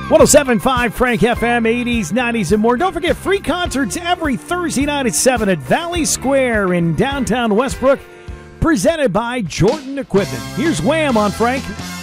107.5 Frank FM, 80s, 90s, and more. Don't forget, free concerts every Thursday night at 7 at Valley Square in downtown Westbrook, presented by Jordan Equipment. Here's Wham on Frank.